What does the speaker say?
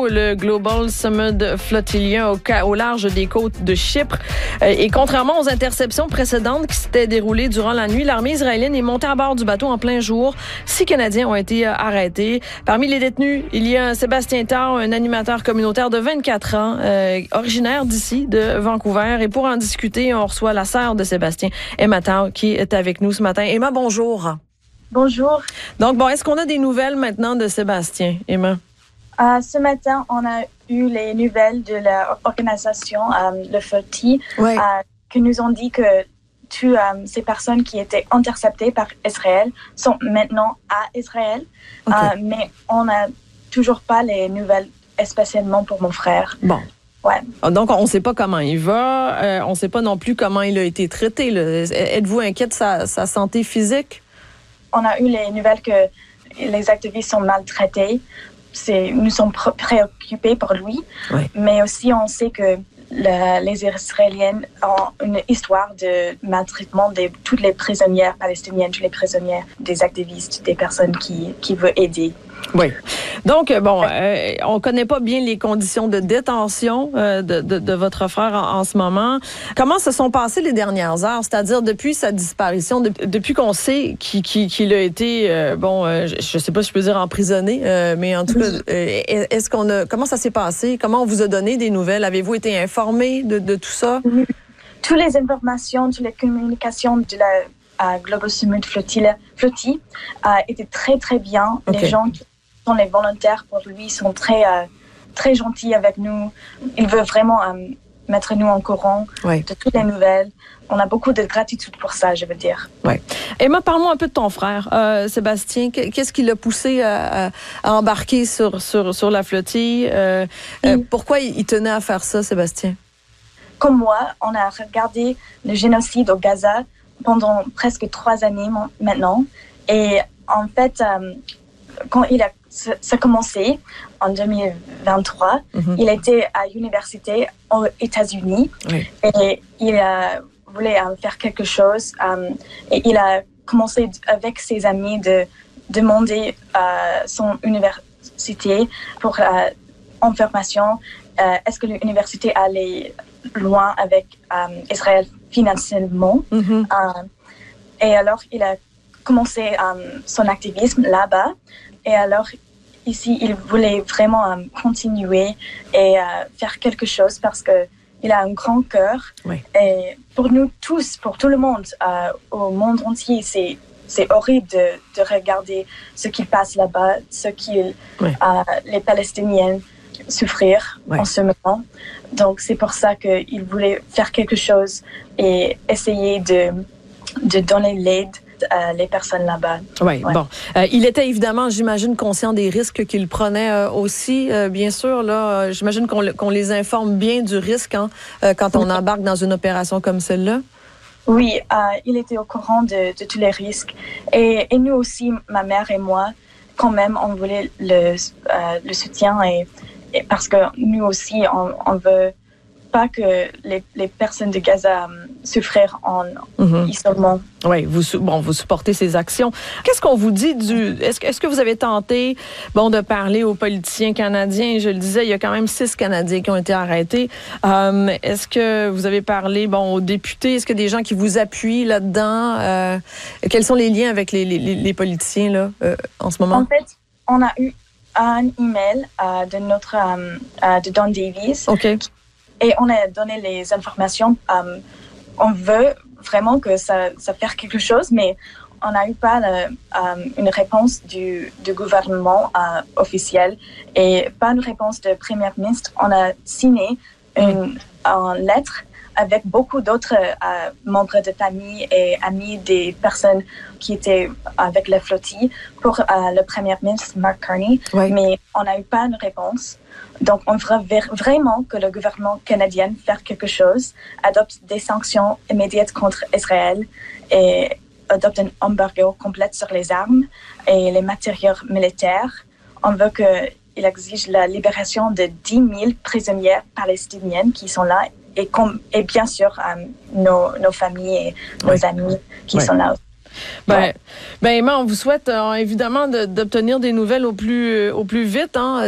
nous le Global Summit Flottilien au large des côtes de Chypre. Et contrairement aux interceptions précédentes qui s'étaient déroulées durant la nuit, l'armée israélienne est montée à bord du bateau en plein jour. 6 Canadiens ont été arrêtés. Parmi les détenus, il y a Sébastien Tard, un animateur communautaire de 24 ans, originaire d'ici, de Vancouver. Et pour en discuter, on reçoit la sœur de Sébastien, Emma Tard, qui est avec nous ce matin. Emma, bonjour. Bonjour. Donc, est-ce qu'on a des nouvelles maintenant de Sébastien, Emma? Ce matin, on a eu les nouvelles de l'organisation Le Flotti, qui nous ont dit que toutes ces personnes qui étaient interceptées par Israël sont maintenant à Israël. Okay. Mais on n'a toujours pas les nouvelles, spécialement pour mon frère. Bon. Ouais. Donc, on ne sait pas comment il va. On ne sait pas non plus comment il a été traité. Là. Êtes-vous inquiet de sa santé physique? On a eu les nouvelles que les activistes sont maltraités. Nous sommes préoccupés pour lui. Oui. Mais aussi, on sait que les Israéliennes ont une histoire de maltraitement de toutes les prisonnières palestiniennes, toutes les prisonnières, des activistes, des personnes qui veulent aider. Oui. Donc, on connaît pas bien les conditions de détention de votre frère en ce moment. Comment se sont passées les dernières heures? C'est-à-dire depuis sa disparition, depuis qu'on sait qu'il a été, je sais pas si je peux dire emprisonné, mais en tout cas, comment ça s'est passé? Comment on vous a donné des nouvelles? Avez-vous été informé de tout ça? Toutes les informations, toutes les communications de la Global Summit Flotti étaient très, très bien. Okay. Les gens qui sont les volontaires pour lui sont très, très gentils avec nous. Ils veulent vraiment mettre nous en courant de toutes les nouvelles. On a beaucoup de gratitude pour ça, je veux dire. Oui. Emma, parle-moi un peu de ton frère, Sébastien. Qu'est-ce qui l'a poussé à embarquer sur la flottille? Pourquoi il tenait à faire ça, Sébastien? Comme moi, on a regardé le génocide au Gaza pendant presque 3 années maintenant. Et en fait, quand ça a commencé en 2023, il était à l'université aux États-Unis et il voulait faire quelque chose. Et il a commencé avec ses amis de demander à son université pour information. Est-ce que l'université allait loin avec Israël financièrement? Et alors, il a commencé son activisme là-bas. Et alors, ici, il voulait vraiment continuer et faire quelque chose parce qu'il a un grand cœur. Oui. Et pour nous tous, pour tout le monde, au monde entier, c'est horrible de regarder ce qui passe là-bas, les Palestiniens souffrir en ce moment. Donc, c'est pour ça qu'il voulait faire quelque chose et essayer de donner l'aide à les personnes là-bas. Oui, bon. Il était évidemment, j'imagine, conscient des risques qu'il prenait aussi, bien sûr. Là, j'imagine qu'on les informe bien du risque quand on embarque dans une opération comme celle-là. Oui, il était au courant de tous les risques. Et nous aussi, ma mère et moi, quand même, on voulait le soutien et parce que nous aussi, on veut pas que les personnes de Gaza souffrent en isolement. Oui, vous supportez ces actions. Qu'est-ce qu'on vous dit Est-ce que vous avez tenté, de parler aux politiciens canadiens? Je le disais, il y a quand même 6 Canadiens qui ont été arrêtés. Est-ce que vous avez parlé, aux députés? Est-ce qu'il y a des gens qui vous appuient là-dedans? Quels sont les liens avec les politiciens là en ce moment? En fait, on a eu un email de Don Davies. OK. Et on a donné les informations. On veut vraiment que ça fasse quelque chose, mais on n'a eu pas une réponse du gouvernement officiel et pas une réponse de Premier ministre. On a signé une lettre avec beaucoup d'autres membres de famille et amis des personnes qui étaient avec la flottille pour le Premier ministre Mark Carney, mais on n'a eu pas une réponse. Donc, on voudrait vraiment que le gouvernement canadien fasse quelque chose, adopte des sanctions immédiates contre Israël et adopte un embargo complet sur les armes et les matériaux militaires. On veut qu'il exige la libération de 10 000 prisonnières palestiniennes qui sont là et bien sûr nos familles et nos amis qui sont là aussi. Emma, on vous souhaite évidemment d'obtenir des nouvelles au plus vite.